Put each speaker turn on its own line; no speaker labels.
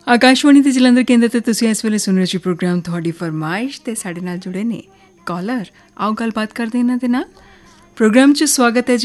ਆਕਾਸ਼ਵਾਣੀ ਦੇ ਜਲੰਧਰ ਕੇਂਦਰ ਤੇ ਤੁਸੀਂ ਇਸ ਵੇਲੇ ਸੁਣ ਰਹੇ ਜੀ ਪ੍ਰੋਗਰਾਮ ਤੁਹਾਡੀ ਫਰਮਾਇਸ਼ ਤੇ ਸਾਡੇ ਨਾਲ ਜੁੜੇ ਨੇ ਕਾਲਰ। ਆਓ ਗੱਲਬਾਤ ਕਰਦੇ ਇਹਨਾਂ ਦੇ ਨਾਲ। ਪ੍ਰੋਗਰਾਮ 'ਚ ਸਵਾਗਤ ਹੈ ਜੀ